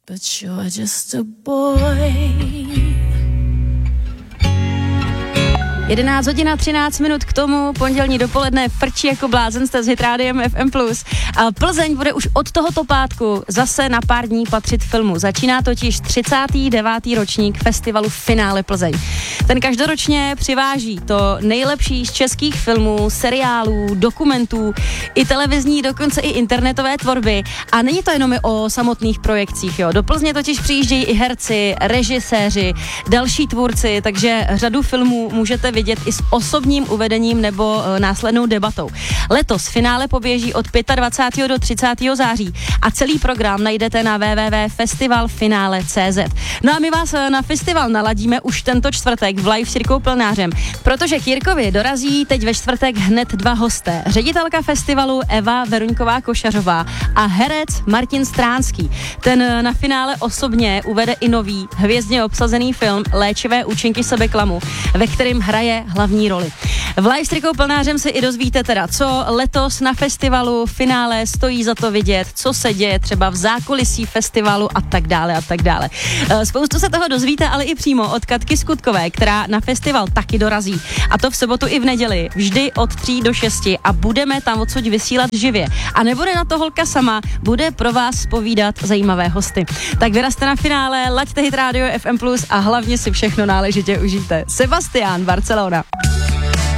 But you're just a boy. 11 hodin a 13 minut k tomu, pondělní dopoledne frčí jako blázen, jste s Hitrádiem FM+. A Plzeň bude už od tohoto pátku zase na pár dní patřit filmu. Začíná totiž 39. ročník festivalu Finále Plzeň. Ten každoročně přiváží to nejlepší z českých filmů, seriálů, dokumentů, i televizní, dokonce i internetové tvorby. A není to jenom o samotných projekcích, jo. Do Plzně totiž přijíždějí i herci, režiséři, další tvůrci, takže řadu filmů můžete vidět i s osobním uvedením nebo následnou debatou. Letos finále poběží od 25. do 30. září a celý program najdete na www.festivalfinale.cz. No a my vás na festival naladíme už tento čtvrtek v live s Jirkou Plnářem, protože k Jirkovi dorazí teď ve čtvrtek hned dva hosté. Ředitelka festivalu Eva Veruňková Košařová a herec Martin Stránský. Ten na finále osobně uvede i nový hvězdně obsazený film Léčivé účinky sebeklamu, ve kterém hraje hlavní roli. V live s Jirkou Plnářem si i dozvíte teda, co letos na festivalu Finále stojí za to vidět, co se děje třeba v zákulisí festivalu a tak dále a tak dále. Spoustu se toho dozvíte, ale i přímo od Katky Skutkové, která na festival taky dorazí. A to v sobotu i v neděli, vždy od 3 do 6 a budeme tam odsud vysílat živě. A nebude na to holka sama, bude pro vás povídat zajímavé hosty. Tak vyrazte na finále, laďte Hit Radio FM Plus a hlavně si všechno náležitě užijte. Sebastián, Barcelona.